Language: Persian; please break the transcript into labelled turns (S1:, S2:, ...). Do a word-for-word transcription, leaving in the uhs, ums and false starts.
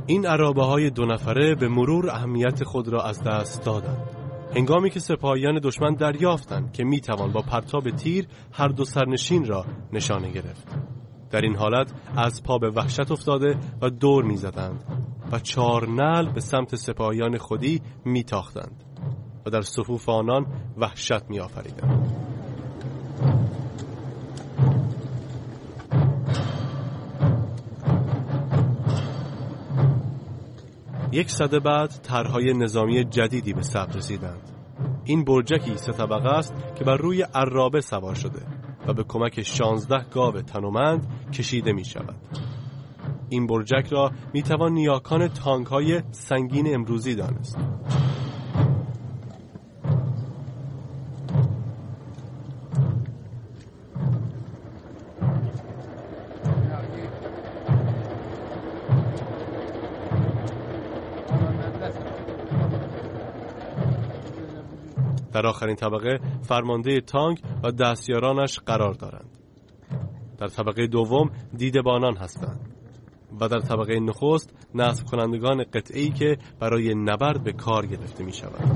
S1: این عرابه‌های دو نفره به مرور اهمیت خود را از دست دادند. هنگامی که سپاهیان دشمن دریافتند که میتوان با پرتاب تیر هر دو سرنشین را نشانه گرفت، در این حالت از پا به وحشت افتاده و دور میزدند و چهار نعل به سمت سپاهیان خودی میتاختند و در صفوف آنان وحشت میآفریدند. یک سده بعد طرح‌های نظامی جدیدی به ثبت رسیدند. این برجکی سه طبقه است که بر روی عرابه سوار شده و به کمک شانزده گاو تنومند کشیده می شود. این برجک را می توان نیاکان تانک‌های سنگین امروزی دانست. در آخرین طبقه فرمانده تانک و دستیارانش قرار دارند. در طبقه دوم دیدبانان هستند و در طبقه نخست نصب کنندگان قطعه‌ای که برای نبرد به کار گرفته می شود.